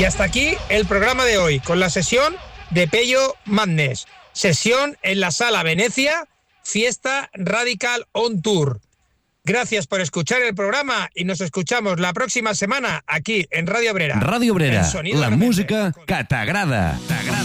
Y hasta aquí el programa de hoy, con la sesión de Pello Madness. Sesión en la Sala Venecia, Fiesta Radical on Tour. Gracias por escuchar el programa y nos escuchamos la próxima semana aquí en Radio Obrera. Radio Obrera, la música que t'agrada.